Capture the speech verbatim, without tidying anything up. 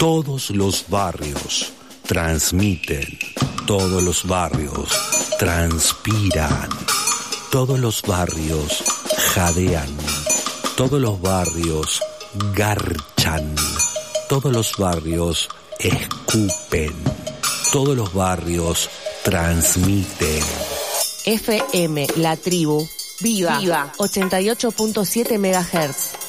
Todos los barrios transmiten, todos los barrios transpiran, todos los barrios jadean, todos los barrios garchan, todos los barrios escupen, todos los barrios transmiten. F M La Tribu, Viva, Viva. ochenta y ocho punto siete megahertz.